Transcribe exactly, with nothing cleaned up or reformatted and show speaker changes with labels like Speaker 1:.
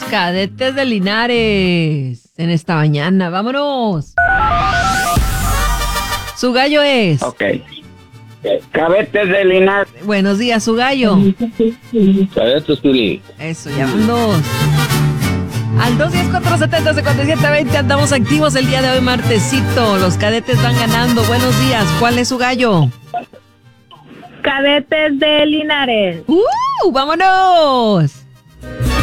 Speaker 1: Cadetes de Linares en esta mañana. ¡Vámonos! Su gallo es.
Speaker 2: Ok. Cadetes de Linares.
Speaker 1: Buenos días, su gallo.
Speaker 3: Cadetes, Pili.
Speaker 1: Eso, ya van dos. Al dos diez, cuatro setenta, cincuenta y siete veinte andamos activos el día de hoy, martesito. Los cadetes van ganando. Buenos días. ¿Cuál es su gallo?
Speaker 4: Cadetes de Linares.
Speaker 1: ¡Uh! ¡Vámonos!